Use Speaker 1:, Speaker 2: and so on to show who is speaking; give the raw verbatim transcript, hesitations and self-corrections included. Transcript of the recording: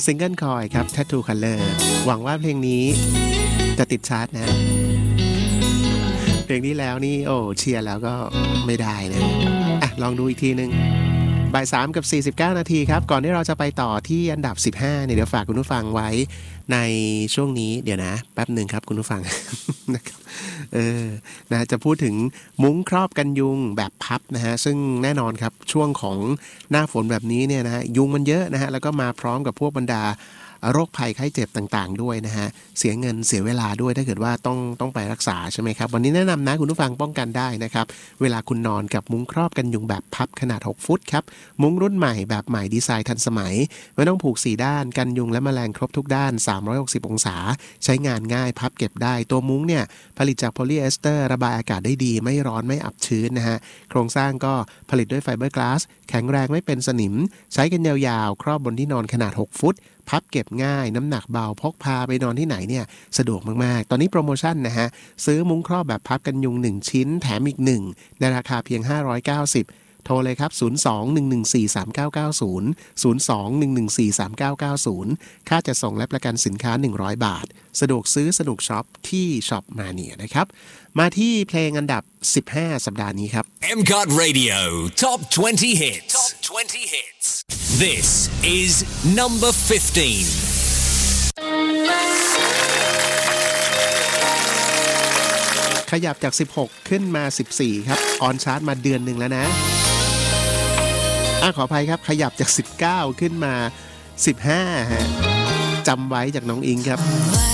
Speaker 1: ซิงเกิลคอยครับ Tattoo Color หวังว่าเพลงนี้จะติดชาร์ตนะเพลงนี้แล้วนี่โอ้เชียร์แล้วก็ไม่ได้นะอ่ะลองดูอีกทีนึงบ่ายสามกับสี่สิบเก้านาทีครับก่อนที่เราจะไปต่อที่อันดับสิบห้าเนี่ยเดี๋ยวฝากคุณผู้ฟังไว้ในช่วงนี้เดี๋ยวนะแป๊บหนึ่งครับคุณผู้ฟัง นะครับเออนะจะพูดถึงมุ้งครอบกันยุงแบบพับนะฮะซึ่งแน่นอนครับช่วงของหน้าฝนแบบนี้เนี่ยนะฮะยุงมันเยอะนะฮะแล้วก็มาพร้อมกับพวกบรรดาโรคภัยไข้เจ็บต่างๆด้วยนะฮะเสียเงินเสียเวลาด้วยถ้าเกิดว่าต้องต้องไปรักษาใช่ไหมครับวันนี้แนะนำนะคุณผู้ฟังป้องกันได้นะครับเวลาคุณนอนกับมุ้งครอบกันยุงแบบพับขนาดหกฟุตครับมุ้งรุ่นใหม่แบบใหม่ดีไซน์ทันสมัยไม่ต้องผูกสี่ด้านกันยุงและแมลงครบทุกด้านสามร้อยหกสิบองศาใช้งานง่ายพับเก็บได้ตัวมุ้งเนี่ยผลิตจากโพลีเอสเตอร์ระบายอากาศได้ดีไม่ร้อนไม่อับชื้นนะฮะโครงสร้างก็ผลิตด้วยไฟเบอร์กลาสแข็งแรงไม่เป็นสนิมใช้กันยาวๆครอบบนที่นอนขนาดหกฟุตพับเก็บง่ายน้ำหนักเบาพกพาไปนอนที่ไหนเนี่ยสะดวกมากๆตอนนี้โปรโมชั่นนะฮะซื้อมุ้งครอบแบบพับกันยุงหนึ่งชิ้นแถมอีกหนึ่งในราคาเพียงห้าร้อยเก้าสิบโทรเลยครับศูนย์ สอง หนึ่ง หนึ่ง สี่ สาม เก้า เก้า ศูนย์ ศูนย์ สอง หนึ่ง หนึ่ง สี่ สาม เก้า เก้า ศูนย์ค่าจัดส่งและประกันสินค้าหนึ่งร้อยบาทสะดวกซื้อสะดวกช็อปที่ช็อปมาเนียนะครับมาที่เพลงอันดับสิบห้าสัปดาห์นี้ครับ
Speaker 2: เอ็ม ซี โอ ที Radio Top twenty Hits Top twenty Hits This is number fifteen
Speaker 1: ขยับจากสิบหกขึ้นมาสิบสี่ครับออนชาร์ตมาเดือนหนึ่งแล้วนะอ่ะขออภัยครับขยับจากสิบเก้าขึ้นมาสิบห้าฮะจำไว้จากน้องอิงครับ